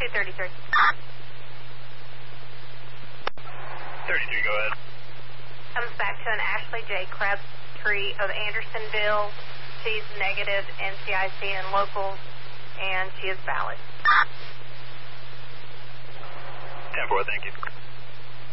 233. 33, go ahead. Comes back to an Ashley J. Crabtree of Andersonville. She's negative NCIC and local, and she is valid. 10-4, thank you.